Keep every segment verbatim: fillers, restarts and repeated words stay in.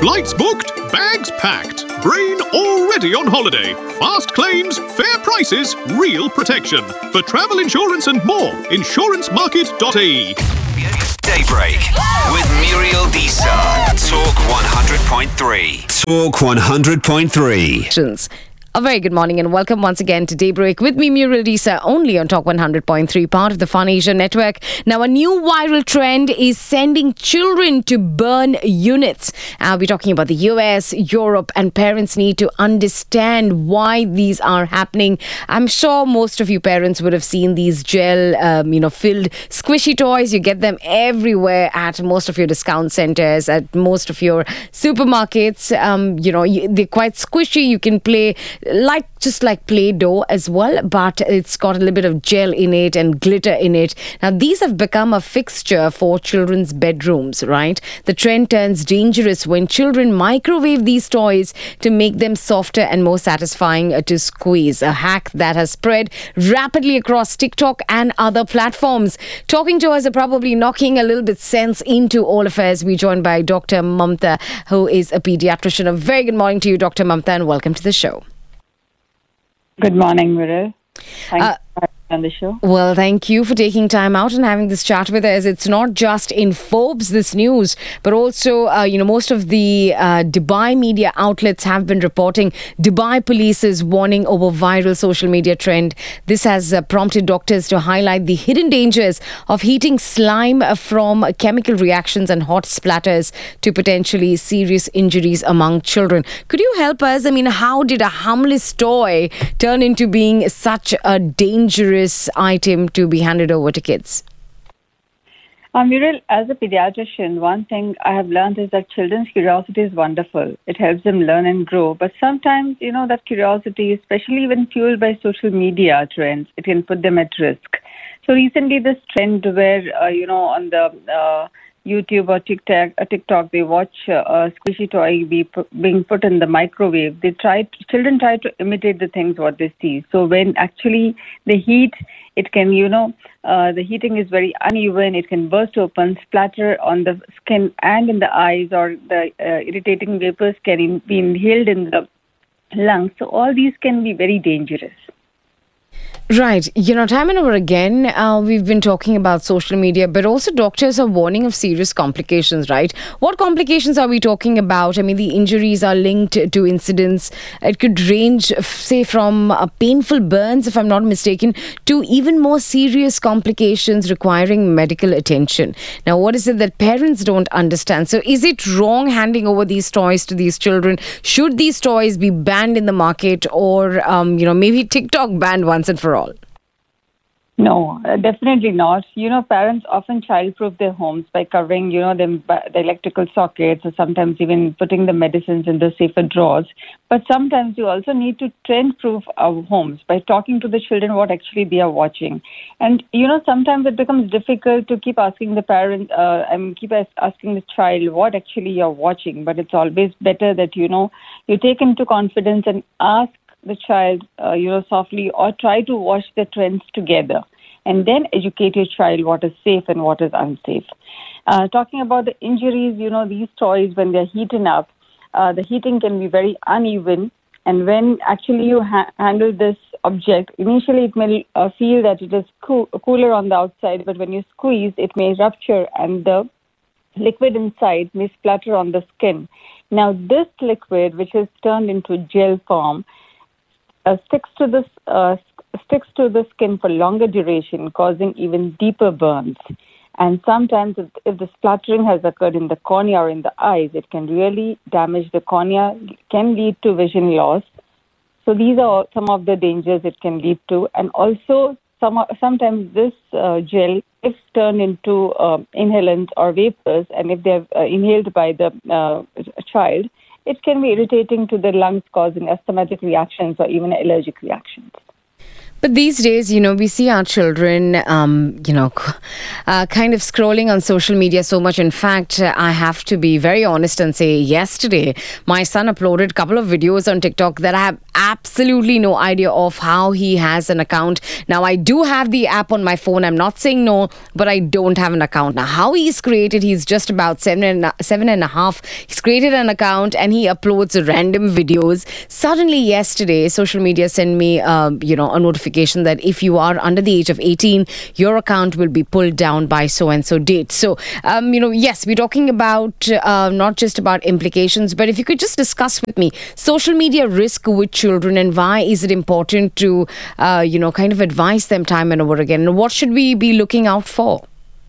Flights booked, bags packed, brain already on holiday. Fast claims, fair prices, real protection. For travel insurance and more, insurance market dot a e. Daybreak with Muriel Disa. Talk one hundred point three. Talk one hundred point three. A very good morning and welcome once again to Daybreak with me, Muriel Disa, only on Talk one hundred point three, part of the Fun Asia network. Now, a new viral trend is sending children to burn units. I'll be talking about the U S, Europe, and parents need to understand why these are happening. I'm sure most of you parents would have seen these gel, um, you know, filled squishy toys. You get them everywhere at most of your discount centers, at most of your supermarkets. Um, you know, they're quite squishy. You can play like just like Play-Doh as well, but it's got a little bit of gel in it and glitter in it. Now, these have become a fixture for children's bedrooms, right? The trend turns dangerous when children microwave these toys to make them softer and more satisfying to squeeze. A hack that has spread rapidly across TikTok and other platforms. Talking to us are probably knocking a little bit sense into all affairs. We're joined by Doctor Mamta, who is a pediatrician. A very good morning to you, Doctor Mamta, and welcome to the show. Good morning, Muriel. Thanks Uh, for having me on the show. Well, thank you for taking time out and having this chat with us. It's not just in Forbes, this news, but also, uh, you know, most of the uh, Dubai media outlets have been reporting Dubai police is warning over viral social media trend. This has uh, prompted doctors to highlight the hidden dangers of heating slime from chemical reactions and hot splatters to potentially serious injuries among children. Could you help us? I mean, how did a harmless toy turn into being such a dangerous item to be handed over to kids? Uh, Muriel, as a pediatrician, one thing I have learned is that children's curiosity is wonderful. It helps them learn and grow. But sometimes, you know, that curiosity, especially when fueled by social media trends, it can put them at risk. So recently, this trend where, uh, you know, on the uh, YouTube or TikTok, uh, TikTok, they watch uh, a squishy toy be pu- being put in the microwave. They try, children try to imitate the things what they see. So when actually the heat, it can, you know, uh, the heating is very uneven. It can burst open, splatter on the skin and in the eyes, or the uh, irritating vapors can in, be inhaled in the lungs. So all these can be very dangerous. Right. You know, time and over again, uh, we've been talking about social media, but also doctors are warning of serious complications, right? What complications are we talking about? I mean, the injuries are linked to incidents. It could range, say, from uh, painful burns, if I'm not mistaken, to even more serious complications requiring medical attention. Now, what is it that parents don't understand? So is it wrong handing over these toys to these children? Should these toys be banned in the market, or, um, you know, maybe TikTok banned once and for all? No, uh, definitely not. You know, parents often child-proof their homes by covering, you know, them, the electrical sockets, or sometimes even putting the medicines in the safer drawers. But sometimes you also need to trend-proof our homes by talking to the children what actually they are watching. And, you know, sometimes it becomes difficult to keep asking the parent, uh, I mean, keep asking the child what actually you're watching. But it's always better that, you know, you take into confidence and ask the child, uh, you know, softly, or try to watch the trends together, and then educate your child what is safe and what is unsafe. Uh, talking about the injuries, you know, these toys, when they're heating up, uh, the heating can be very uneven, and when actually you ha- handle this object, initially it may uh, feel that it is cool- cooler on the outside, but when you squeeze, it may rupture and the liquid inside may splatter on the skin. Now, this liquid, which is turned into gel form, Uh, sticks to this uh, sticks to the skin for longer duration, causing even deeper burns. And sometimes, if, if the splattering has occurred in the cornea or in the eyes, it can really damage the cornea, can lead to vision loss. So these are all, some of the dangers it can lead to. And also, some sometimes this uh, gel, if turned into uh, inhalants or vapors, and if they're uh, inhaled by the uh, child, it can be irritating to the lungs, causing asthmatic reactions or even allergic reactions. But these days, you know, we see our children, um, you know, uh, kind of scrolling on social media so much. In fact, uh, I have to be very honest and say yesterday, my son uploaded a couple of videos on TikTok that I have absolutely no idea of how he has an account. Now, I do have the app on my phone. I'm not saying no, but I don't have an account. Now, how he's created, he's just about seven and, seven and a half. He's created an account and he uploads random videos. Suddenly, yesterday, social media sent me, uh, you know, a notification that if you are under the age of eighteen, your account will be pulled down by so and so date. So, um, you know, yes, we're talking about uh, not just about implications, but if you could just discuss with me social media risk with children and why is it important to, uh, you know, kind of advise them time and over again. And what should we be looking out for?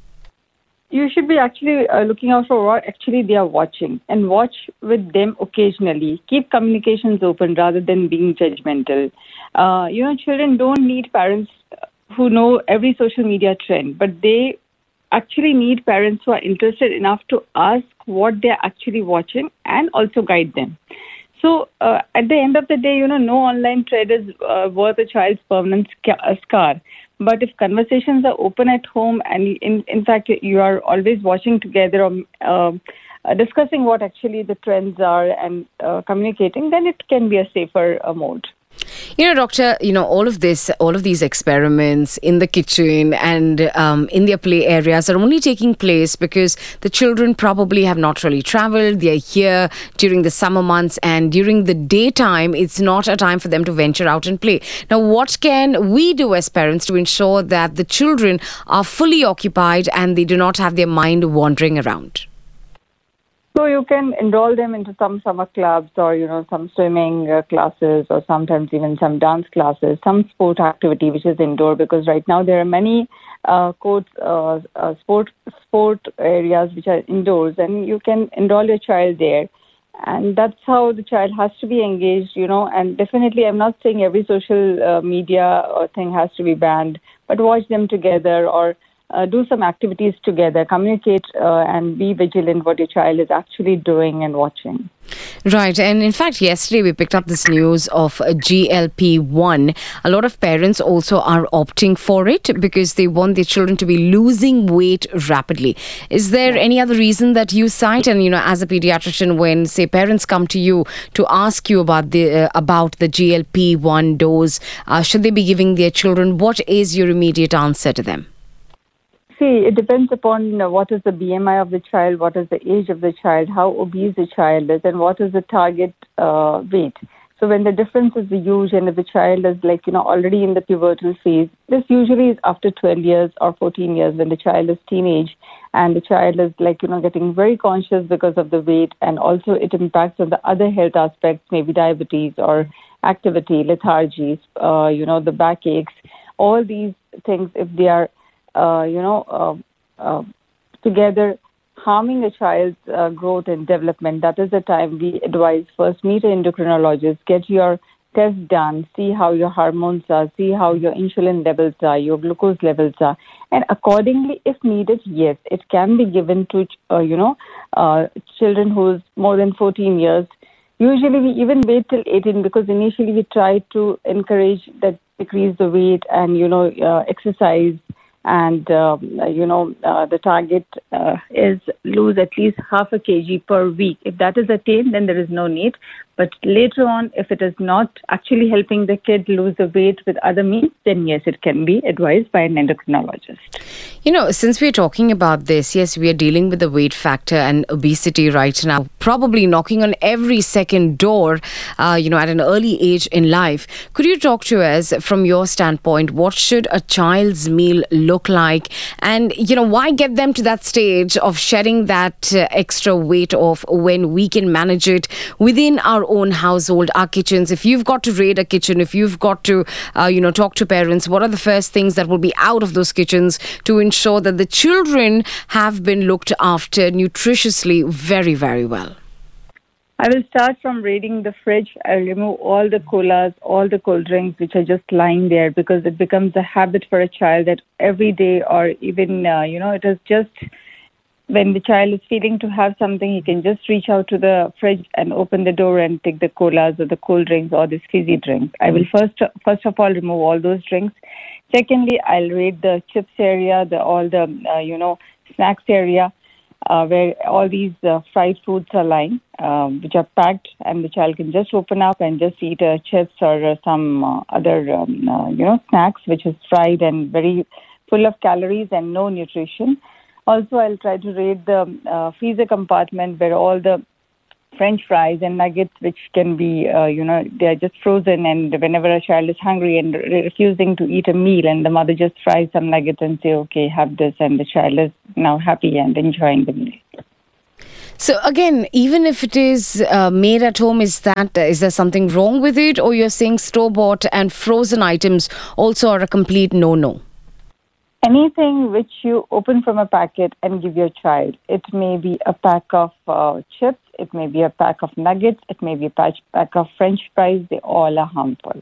You should be actually uh, looking out for what actually they are watching and watch with them occasionally. Keep communications open rather than being judgmental. Uh, you know, children don't need parents who know every social media trend, but they actually need parents who are interested enough to ask what they're actually watching and also guide them. So uh, at the end of the day, you know, no online trend is uh, worth a child's permanent sca- scar. But if conversations are open at home and in, in fact you are always watching together or uh, uh, discussing what actually the trends are and uh, communicating, then it can be a safer uh, mode. You know, Doctor, you know, all of this, all of these experiments in the kitchen and um, in their play areas are only taking place because the children probably have not really traveled. They're here during the summer months and during the daytime, it's not a time for them to venture out and play. Now, what can we do as parents to ensure that the children are fully occupied and they do not have their mind wandering around? So you can enroll them into some summer clubs or, you know, some swimming uh, classes or sometimes even some dance classes, some sport activity which is indoor, because right now there are many uh, courts, uh, uh, sport sport areas which are indoors, and you can enroll your child there. And that's how the child has to be engaged, you know, and definitely I'm not saying every social uh, media or thing has to be banned, but watch them together or Uh, do some activities together, communicate uh, and be vigilant what your child is actually doing and watching. Right. And in fact, yesterday we picked up this news of uh, G L P one. A lot of parents also are opting for it because they want their children to be losing weight rapidly. Is there any other reason that you cite? And, you know, as a pediatrician, when, say, parents come to you to ask you about the uh, about the G L P one dose, uh, should they be giving their children? What is your immediate answer to them? See, it depends upon you know, what is the B M I of the child, what is the age of the child, how obese the child is, and what is the target uh, weight. So when the difference is huge and if the child is like, you know, already in the pubertal phase, this usually is after twelve years or fourteen years when the child is teenage and the child is like, you know, getting very conscious because of the weight, and also it impacts on the other health aspects, maybe diabetes or activity, lethargy, uh, you know, the backaches, all these things, if they are Uh, you know, uh, uh, together harming a child's uh, growth and development, that is the time we advise first meet an endocrinologist, get your test done, see how your hormones are, see how your insulin levels are, your glucose levels are, and accordingly, if needed, yes, it can be given to, uh, you know, uh, children who's more than fourteen years. Usually we even wait till eighteen because initially we try to encourage that decrease the weight and, you know, uh, exercise. And, um, you know, uh, the target uh, is lose at least half a kg per week. If that is attained, then there is no need. But later on, if it is not actually helping the kid lose the weight with other means, then yes, it can be advised by an endocrinologist. You know, since we're talking about this, yes, we are dealing with the weight factor and obesity right now, probably knocking on every second door, uh, you know, at an early age in life. Could you talk to us from your standpoint, what should a child's meal look like? And, you know, why get them to that stage of shedding that uh, extra weight off when we can manage it within our own household, our kitchens? If you've got to raid a kitchen, if you've got to, uh, you know, talk to parents, what are the first things that will be out of those kitchens to ensure that the children have been looked after nutritiously very, very well? I will start from raiding the fridge. I'll remove all the colas, all the cold drinks which are just lying there, because it becomes a habit for a child that every day or even, uh, you know, it is just when the child is feeling to have something, he can just reach out to the fridge and open the door and take the colas or the cold drinks or this fizzy drinks. I will first first of all remove all those drinks. Secondly, I'll raid the chips area, the all the uh, you know snacks area, uh, where all these uh, fried foods are lying, um, which are packed, and the child can just open up and just eat uh, chips or uh, some uh, other um, uh, you know snacks, which is fried and very full of calories and no nutrition. Also, I'll try to raid the uh, freezer compartment where all the French fries and nuggets, which can be, uh, you know, they are just frozen, and whenever a child is hungry and re- refusing to eat a meal, and the mother just fries some nuggets and say, okay, have this, and the child is now happy and enjoying the meal. So again, even if it is uh, made at home, is that is there something wrong with it, or you're saying store-bought and frozen items also are a complete no-no? Anything which you open from a packet and give your child, it may be a pack of uh, chips, it may be a pack of nuggets, it may be a pack, pack of French fries, they all are harmful.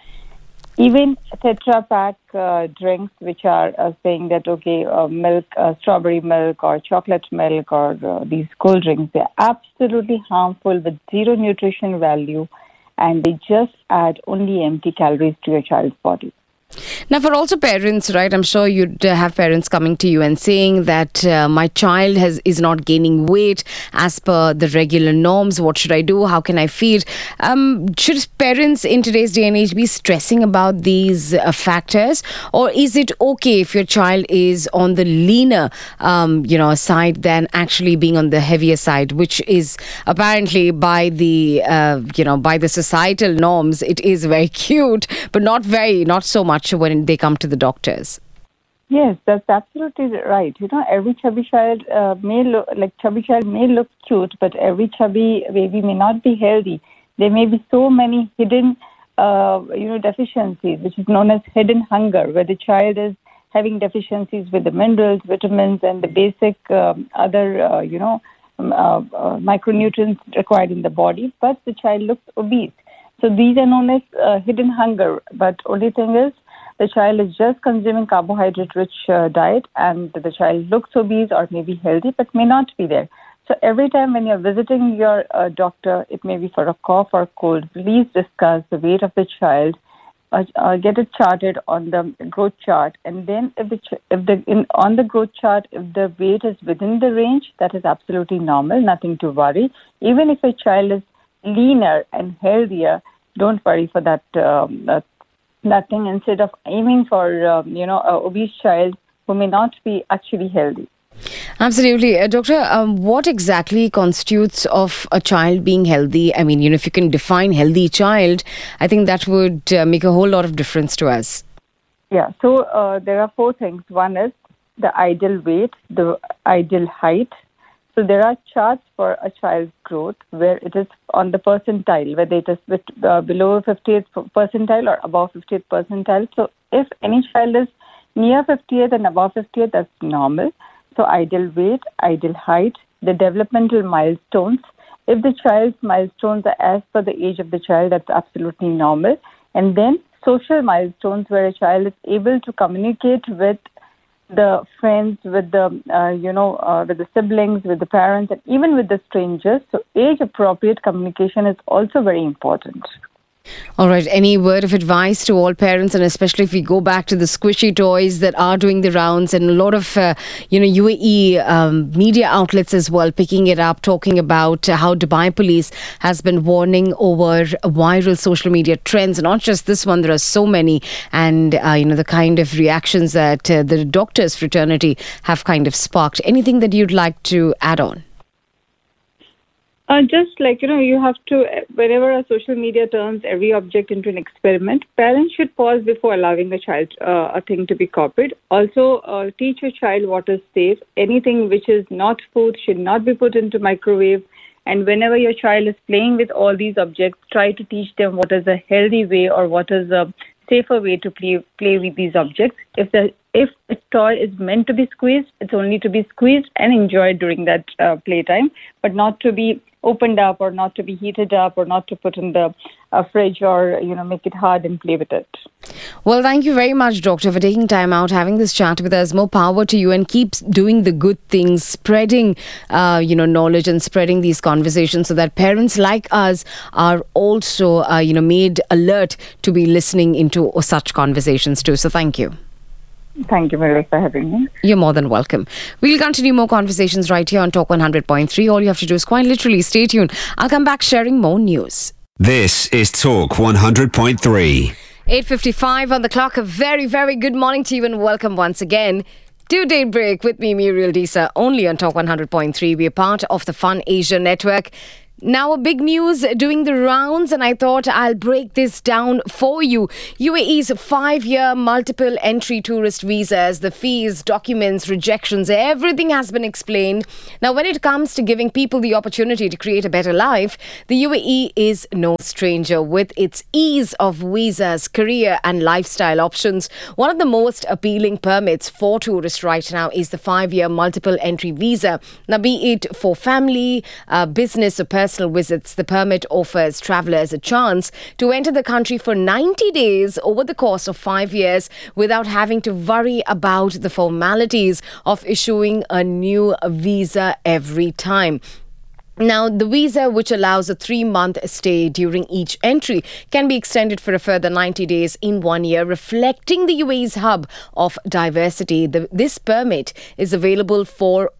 Even Tetra Pak uh, drinks, which are uh, saying that, okay, uh, milk, uh, strawberry milk or chocolate milk or uh, these cold drinks, they're absolutely harmful with zero nutrition value, and they just add only empty calories to your child's body. Now, for also parents, right, I'm sure you'd uh, have parents coming to you and saying that uh, my child has is not gaining weight as per the regular norms. What should I do? How can I feed? Um, should parents in today's day and age be stressing about these uh, factors? Or is it okay if your child is on the leaner, um, you know, side than actually being on the heavier side, which is apparently by the, uh, you know, by the societal norms, it is very cute, but not very, not so much when they come to the doctors. Yes, that's absolutely right. You know, every chubby child uh, may look like chubby child may look cute, but every chubby baby may not be healthy. There may be so many hidden, uh, you know, deficiencies, which is known as hidden hunger, where the child is having deficiencies with the minerals, vitamins, and the basic um, other, uh, you know, um, uh, uh, micronutrients required in the body, but the child looks obese. So these are known as uh, hidden hunger. But only thing is, the child is just consuming carbohydrate-rich uh, diet, and the child looks obese or may be healthy, but may not be there. So every time when you're visiting your uh, doctor, it may be for a cough or cold, please discuss the weight of the child, uh, uh, get it charted on the growth chart, and then if the ch- if the in, on the growth chart, if the weight is within the range, that is absolutely normal, nothing to worry. Even if a child is leaner and healthier, don't worry for that. Um, uh, Nothing instead of aiming for, um, you know, an obese child who may not be actually healthy. Absolutely. Uh, doctor, um, what exactly constitutes of a child being healthy? I mean, you know, if you can define healthy child, I think that would uh, make a whole lot of difference to us. Yeah. So uh, there are four things. One is the ideal weight, the ideal height. So there are charts for a child's growth where it is on the percentile, whether it is with, uh, below fiftieth percentile or above fiftieth percentile. So if any child is near fiftieth and above fiftieth, that's normal. So ideal weight, ideal height, the developmental milestones. If the child's milestones are as per the age of the child, that's absolutely normal. And then social milestones where a child is able to communicate with the friends, with the, uh, you know, uh, with the siblings, with the parents, and even with the strangers. So age-appropriate communication is also very important. All right. Any word of advice to all parents, and especially if we go back to the squishy toys that are doing the rounds, and a lot of, uh, you know, U A E um, media outlets as well picking it up, talking about uh, how Dubai police has been warning over viral social media trends. Not just this one, there are so many, and uh, you know the kind of reactions that uh, the doctors fraternity have kind of sparked. Anything that you'd like to add on? Uh, just like, you know, you have to, whenever a social media turns every object into an experiment, parents should pause before allowing a child, uh, a thing to be copied. Also, uh, teach your child what is safe. Anything which is not food should not be put into microwave. And whenever your child is playing with all these objects, try to teach them what is a healthy way or what is a safer way to play play with these objects. If the if a toy is meant to be squeezed, it's only to be squeezed and enjoyed during that uh, playtime, but not to be opened up or not to be heated up or not to put in the uh, fridge or, you know, make it hard and play with it. Well, thank you very much, Doctor, for taking time out, having this chat with us. More power to you, and keep doing the good things, spreading, uh, you know, knowledge and spreading these conversations so that parents like us are also, uh, you know, made alert to be listening into such conversations too. So thank you. Thank you, Mary, for having me. You're more than welcome. We'll continue more conversations right here on Talk one hundred point three. All you have to do is quite literally stay tuned. I'll come back sharing more news. This is Talk one hundred point three. eight fifty-five on the clock. A very, very good morning to you and welcome once again to Daybreak with me, Muriel Disa, only on Talk one hundred point three. We are part of the Fun Asia Network. Now, a big news doing the rounds, and I thought I'll break this down for you. U A E's five-year multiple entry tourist visas, the fees, documents, rejections, everything has been explained. Now, when it comes to giving people the opportunity to create a better life, the U A E is no stranger with its ease of visas, career and lifestyle options. One of the most appealing permits for tourists right now is the five-year multiple entry visa. Now, be it for family, uh, business or personal Personal visits, the permit offers travellers a chance to enter the country for ninety days over the course of five years without having to worry about the formalities of issuing a new visa every time. Now, the visa, which allows a three-month stay during each entry, can be extended for a further ninety days in one year, reflecting the U A E's hub of diversity. The, this permit is available for